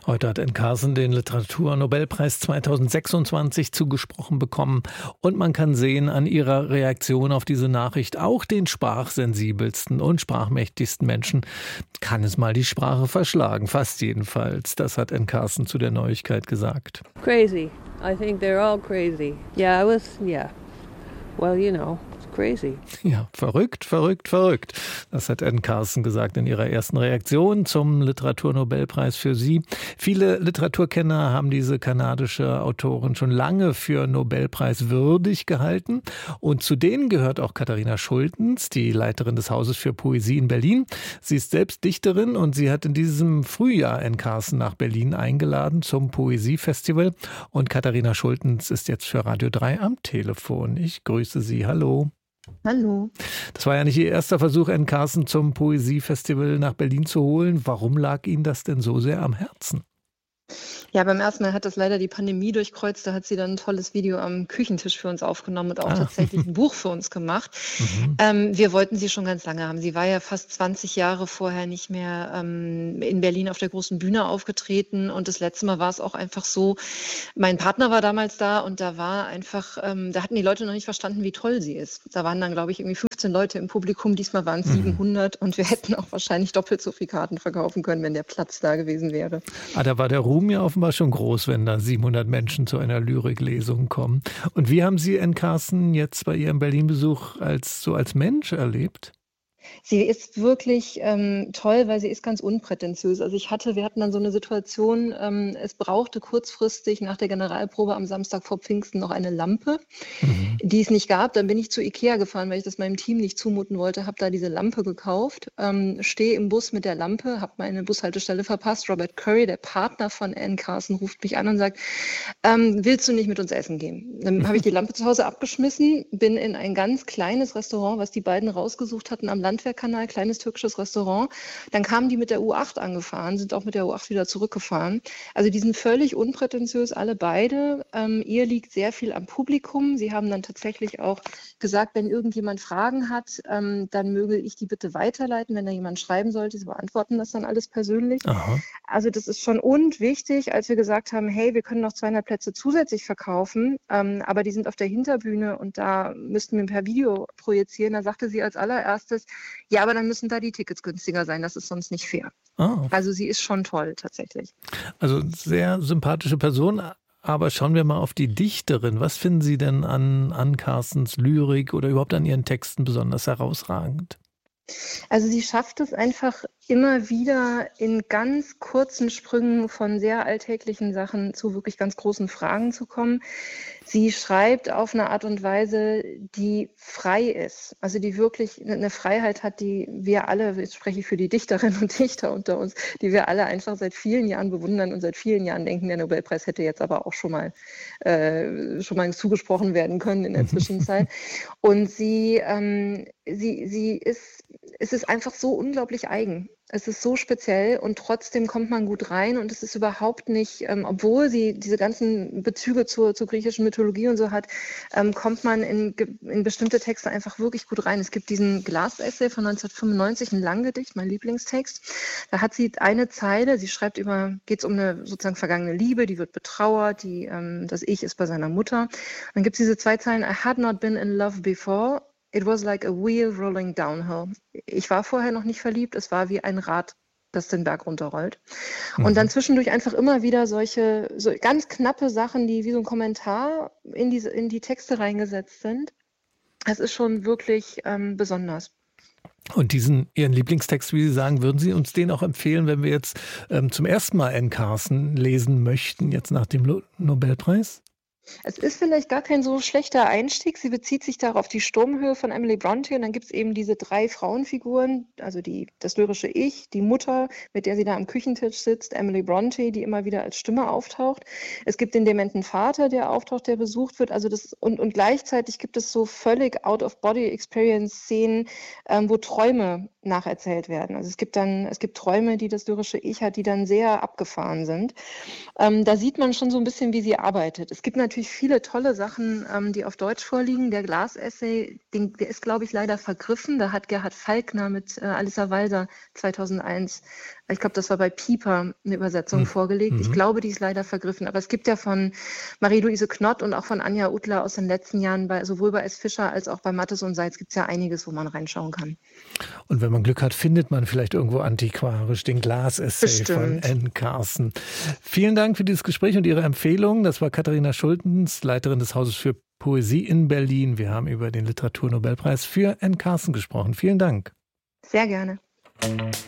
Heute hat Anne Carson den Literaturnobelpreis 2026 zugesprochen bekommen. Und man kann sehen an ihrer Reaktion auf diese Nachricht, auch den sprachsensibelsten und sprachmächtigsten Menschen kann es mal die Sprache verschlagen. Fast jedenfalls. Das hat Anne Carson zu der Neuigkeit gesagt. Crazy. I think they're all crazy. Well, you know. Crazy. Ja, verrückt. Das hat Anne Carson gesagt in ihrer ersten Reaktion zum Literaturnobelpreis für sie. Viele Literaturkenner haben diese kanadische Autorin schon lange für Nobelpreis würdig gehalten. Und zu denen gehört auch Katharina Schultens, die Leiterin des Hauses für Poesie in Berlin. Sie ist selbst Dichterin und sie hat in diesem Frühjahr Anne Carson nach Berlin eingeladen zum Poesiefestival. Und Katharina Schultens ist jetzt für Radio 3 am Telefon. Ich grüße Sie. Hallo. Hallo. Das war ja nicht Ihr erster Versuch, Anne Carson zum Poesiefestival nach Berlin zu holen. Warum lag Ihnen das denn so sehr am Herzen? Ja, beim ersten Mal hat das leider die Pandemie durchkreuzt. Da hat sie dann ein tolles Video am Küchentisch für uns aufgenommen und auch tatsächlich ein Buch für uns gemacht. Wir wollten sie schon ganz lange haben. Sie war ja fast 20 Jahre vorher nicht mehr in Berlin auf der großen Bühne aufgetreten. Und das letzte Mal war es auch einfach so, mein Partner war damals da und da war einfach, da hatten die Leute noch nicht verstanden, wie toll sie ist. Da waren dann, glaube ich, irgendwie 15 Leute im Publikum. Diesmal waren es 700 und wir hätten auch wahrscheinlich doppelt so viele Karten verkaufen können, wenn der Platz da gewesen wäre. Da war der Ruhm ja offenbar schon groß, wenn da 700 Menschen zu einer Lyriklesung kommen. Und wie haben Sie Anne Carson jetzt bei Ihrem Berlin-Besuch als Mensch erlebt? Sie ist wirklich toll, weil sie ist ganz unprätentiös. Also wir hatten dann so eine Situation, es brauchte kurzfristig nach der Generalprobe am Samstag vor Pfingsten noch eine Lampe, die es nicht gab. Dann bin ich zu Ikea gefahren, weil ich das meinem Team nicht zumuten wollte, habe da diese Lampe gekauft, stehe im Bus mit der Lampe, habe meine Bushaltestelle verpasst. Robert Curry, der Partner von Anne Carson, ruft mich an und sagt, willst du nicht mit uns essen gehen? Dann habe ich die Lampe zu Hause abgeschmissen, bin in ein ganz kleines Restaurant, was die beiden rausgesucht hatten am Landwehrkanal, kleines türkisches Restaurant. Dann kamen die mit der U8 angefahren, sind auch mit der U8 wieder zurückgefahren. Also die sind völlig unprätentiös, alle beide. Ihr liegt sehr viel am Publikum. Sie haben dann tatsächlich auch gesagt, wenn irgendjemand Fragen hat, dann möge ich die bitte weiterleiten, wenn da jemand schreiben sollte. Sie beantworten das dann alles persönlich. Aha. Also das ist schon wichtig, als wir gesagt haben, hey, wir können noch 200 Plätze zusätzlich verkaufen, aber die sind auf der Hinterbühne und da müssten wir per Video projizieren. Da sagte sie als allererstes, ja, aber dann müssen da die Tickets günstiger sein, das ist sonst nicht fair. Okay. Also sie ist schon toll, tatsächlich. Also sehr sympathische Person, aber schauen wir mal auf die Dichterin. Was finden Sie denn an Anne Carsons Lyrik oder überhaupt an ihren Texten besonders herausragend? Also sie schafft es einfach immer wieder in ganz kurzen Sprüngen von sehr alltäglichen Sachen zu wirklich ganz großen Fragen zu kommen. Sie schreibt auf eine Art und Weise, die frei ist, also die wirklich eine Freiheit hat, die wir alle, jetzt spreche ich für die Dichterinnen und Dichter unter uns, die wir alle einfach seit vielen Jahren bewundern und seit vielen Jahren denken, der Nobelpreis hätte jetzt aber auch schon mal zugesprochen werden können in der Zwischenzeit. Und es ist einfach so unglaublich eigen. Es ist so speziell und trotzdem kommt man gut rein und es ist überhaupt nicht, obwohl sie diese ganzen Bezüge zur griechischen Mythologie und so hat, kommt man in bestimmte Texte einfach wirklich gut rein. Es gibt diesen Glas-Essay von 1995, ein Langgedicht, mein Lieblingstext. Da hat sie eine Zeile, sie schreibt geht es um eine sozusagen vergangene Liebe, die wird betrauert, das Ich ist bei seiner Mutter. Dann gibt es diese 2 Zeilen, I had not been in love before. It was like a wheel rolling downhill. Ich war vorher noch nicht verliebt, es war wie ein Rad, das den Berg runterrollt. Und dann zwischendurch einfach immer wieder so ganz knappe Sachen, die wie so ein Kommentar in die Texte reingesetzt sind. Das ist schon wirklich besonders. Und Ihren Lieblingstext, wie Sie sagen, würden Sie uns den auch empfehlen, wenn wir jetzt zum ersten Mal Anne Carson lesen möchten, jetzt nach dem Nobelpreis? Es ist vielleicht gar kein so schlechter Einstieg. Sie bezieht sich darauf auf die Sturmhöhe von Emily Brontë und dann gibt es eben diese 3 Frauenfiguren, also das lyrische Ich, die Mutter, mit der sie da am Küchentisch sitzt, Emily Brontë, die immer wieder als Stimme auftaucht. Es gibt den dementen Vater, der auftaucht, der besucht wird. Also und gleichzeitig gibt es so völlig Out-of-Body-Experience-Szenen, wo Träume nacherzählt werden. Also es gibt Träume, die das lyrische Ich hat, die dann sehr abgefahren sind. Da sieht man schon so ein bisschen, wie sie arbeitet. Es gibt natürlich viele tolle Sachen, die auf Deutsch vorliegen. Der Glas-Essay, der ist, glaube ich, leider vergriffen. Da hat Gerhard Falkner mit Alissa Walser 2001 Ich glaube, das war bei Pieper eine Übersetzung vorgelegt. Ich glaube, die ist leider vergriffen. Aber es gibt ja von Marie-Louise Knott und auch von Anja Utler aus den letzten Jahren, sowohl bei S. Fischer als auch bei Mattes und Seitz, gibt es ja einiges, wo man reinschauen kann. Und wenn man Glück hat, findet man vielleicht irgendwo antiquarisch den Glas-Essay von Anne Carson. Vielen Dank für dieses Gespräch und Ihre Empfehlung. Das war Katharina Schultens, Leiterin des Hauses für Poesie in Berlin. Wir haben über den Literaturnobelpreis für Anne Carson gesprochen. Vielen Dank. Sehr gerne.